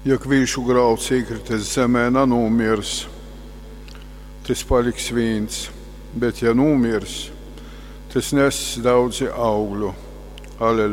Ja kvīšu grauds iekritis zemē, nanūmirs, tas paliks viens, bet ja nūmirs, tas nes daudzi augļu. Aleluja.